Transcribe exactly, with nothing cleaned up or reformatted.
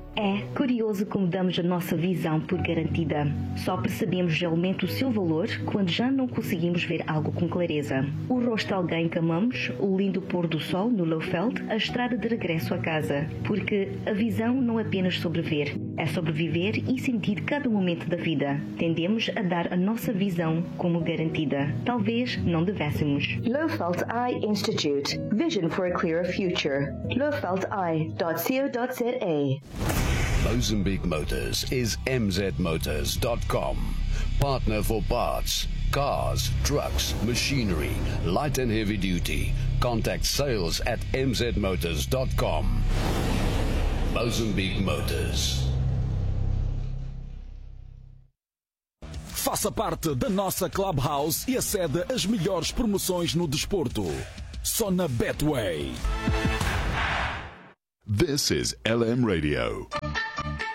É curioso como damos a nossa visão por garantida. Só percebemos realmente o seu valor quando já não conseguimos ver algo com clareza. O rosto de alguém que amamos, o lindo pôr do sol no Lowveld, a estrada de regresso a casa. Porque a visão não é apenas sobre ver, é sobre viver e sentir cada momento da vida. Tendemos a dar a nossa visão como garantida. Talvez não devêssemos. Lowveld Eye Institute. Vision for a clearer future. lowveld eye dot co dot za. Mozambique Motors is m z motors dot com. Partner for parts, cars, trucks, machinery, light and heavy duty. Contact sales at m z motors dot com. Mozambique Motors. Faça parte da nossa Clubhouse e acede às melhores promoções no desporto. Só na Betway. This is L M Radio.